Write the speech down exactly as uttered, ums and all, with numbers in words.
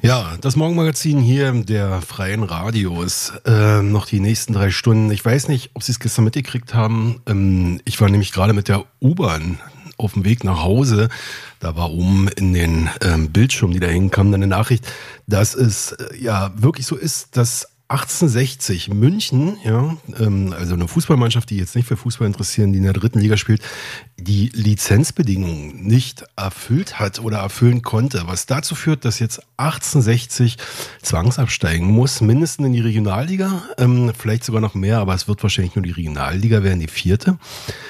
Ja, das Morgenmagazin hier der Freien Radios. Äh, noch die nächsten drei Stunden. Ich weiß nicht, ob Sie es gestern mitgekriegt haben. Ähm, ich war nämlich gerade mit der U-Bahn auf dem Weg nach Hause. Da war oben in den ähm, Bildschirm, die da hingen, kam dann eine Nachricht, dass es äh, ja wirklich so ist, dass achtzehnhundertsechzig München, ja, ähm, also eine Fußballmannschaft, die jetzt nicht für Fußball interessieren, die in der dritten Liga spielt, die Lizenzbedingungen nicht erfüllt hat oder erfüllen konnte, was dazu führt, dass jetzt achtzehnhundertsechzig zwangsabsteigen muss, mindestens in die Regionalliga, ähm, vielleicht sogar noch mehr, aber es wird wahrscheinlich nur die Regionalliga werden, die vierte.